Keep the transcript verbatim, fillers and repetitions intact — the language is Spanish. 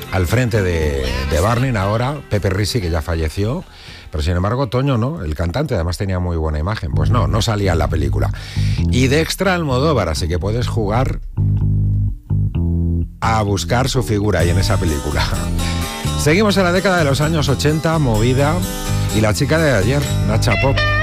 al frente de, de Barney ahora, Pepe Risi, que ya falleció, pero sin embargo Toño no, el cantante, además tenía muy buena imagen, pues no, no salía en la película. Y de extra Almodóvar, así que puedes jugar a buscar su figura ahí en esa película. Seguimos en la década de los años ochenta, movida, y la chica de ayer, Nacha Pop.